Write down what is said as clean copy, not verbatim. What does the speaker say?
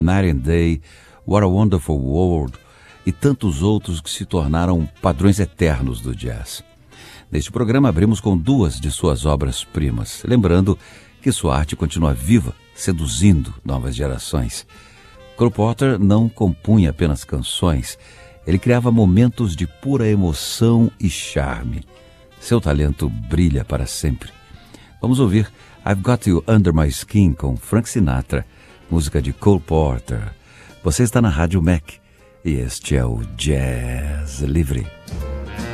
Night and Day, What a Wonderful World e tantos outros que se tornaram padrões eternos do jazz. Neste programa abrimos com duas de suas obras-primas, lembrando que sua arte continua viva, seduzindo novas gerações. Cole Porter não compunha apenas canções, ele criava momentos de pura emoção e charme. Seu talento brilha para sempre. Vamos ouvir I've Got You Under My Skin com Frank Sinatra, música de Cole Porter. Você está na Rádio Mac e este é o Jazz Livre.